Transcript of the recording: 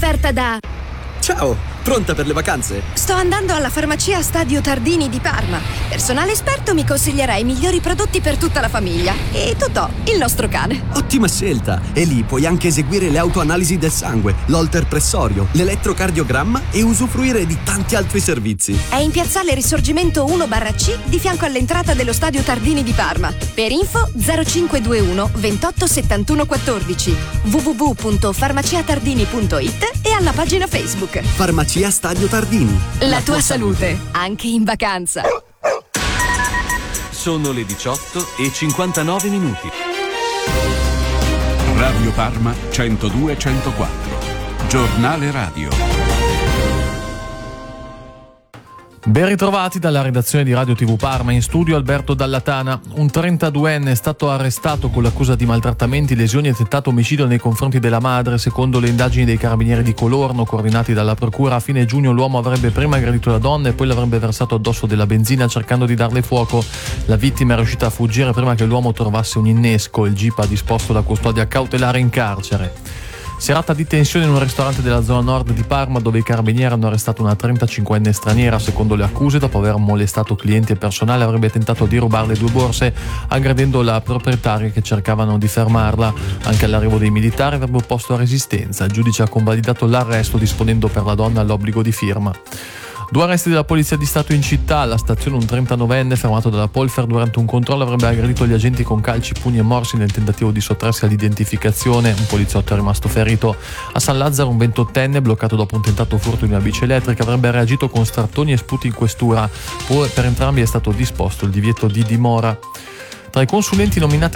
offerta da... Ciao, pronta per le vacanze? Sto andando alla farmacia Stadio Tardini di Parma. Personale esperto mi consiglierà i migliori prodotti per tutta la famiglia. E Totò, il nostro cane. Ottima scelta! E lì puoi anche eseguire le autoanalisi del sangue, l'holter pressorio, l'elettrocardiogramma e usufruire di tanti altri servizi. È in piazzale Risorgimento 1/C di fianco all'entrata dello Stadio Tardini di Parma. Per info 0521 28 71 14 www.farmaciatardini.it e alla pagina Facebook. Farmacia Stadio Tardini. La tua salute, anche in vacanza. Sono le 18:59. Radio Parma 102-104. Giornale radio. Ben ritrovati dalla redazione di Radio TV Parma, in studio Alberto Dallatana. Un 32enne è stato arrestato con l'accusa di maltrattamenti, lesioni e tentato omicidio nei confronti della madre. Secondo le indagini dei carabinieri di Colorno, coordinati dalla procura, a fine giugno l'uomo avrebbe prima aggredito la donna e poi l'avrebbe versato addosso della benzina cercando di darle fuoco. La vittima è riuscita a fuggire prima che l'uomo trovasse un innesco. Il GIP ha disposto la custodia cautelare in carcere. Serata di tensione in un ristorante della zona nord di Parma, dove i carabinieri hanno arrestato una 35enne straniera. Secondo le accuse, dopo aver molestato clienti e personale, avrebbe tentato di rubarle 2 borse, aggredendo la proprietaria che cercavano di fermarla. Anche all'arrivo dei militari avrebbe opposto resistenza. Il giudice ha convalidato l'arresto, disponendo per la donna l'obbligo di firma. 2 arresti della Polizia di Stato in città. Alla stazione un 39enne fermato dalla Polfer durante un controllo avrebbe aggredito gli agenti con calci, pugni e morsi nel tentativo di sottrarsi all'identificazione. Un poliziotto è rimasto ferito. A San Lazzaro un 28enne bloccato dopo un tentato furto di una bici elettrica avrebbe reagito con strattoni e sputi in questura. Poi per entrambi è stato disposto il divieto di dimora. Tra i consulenti nominati